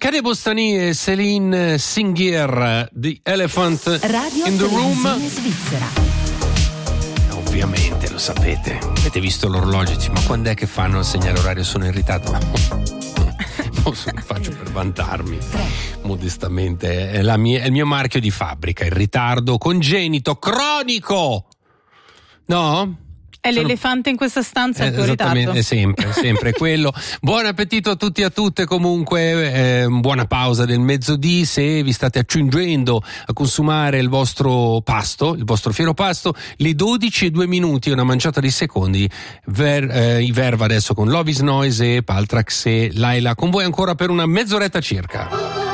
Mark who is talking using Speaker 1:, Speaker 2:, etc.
Speaker 1: Kade Bostani e Céline Singhier, The Elephant
Speaker 2: Radio
Speaker 1: in the Room.
Speaker 2: Svizzera.
Speaker 1: Ovviamente lo sapete, avete visto l'orologio, ma quando è che fanno il segnale orario? Sono in ritardo. Lo faccio per vantarmi modestamente, è il mio marchio di fabbrica, il ritardo congenito cronico, no?
Speaker 3: È l'elefante in questa stanza, il tuo ritardo.
Speaker 1: Esattamente, è sempre quello. Buon appetito a tutti e a tutte, comunque, buona pausa del mezzodì, se vi state accingendo a consumare il vostro pasto, il vostro fiero pasto, le 12:02, una manciata di secondi, i Verva adesso con Love is Noise e Paltrax e Laila, con voi ancora per una mezz'oretta circa.